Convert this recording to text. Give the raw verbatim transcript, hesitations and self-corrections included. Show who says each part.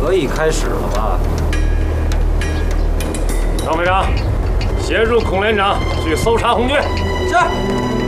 Speaker 1: 可以开始了吧？
Speaker 2: 张排长，协助孔连长去搜查红军。
Speaker 1: 是。